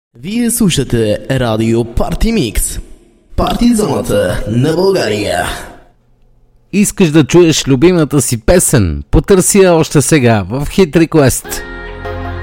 Вие слушате радио Парти Микс. Парти зоната на България. Искаш да чуеш любимата си песен? Потърси я още сега в Hit Request.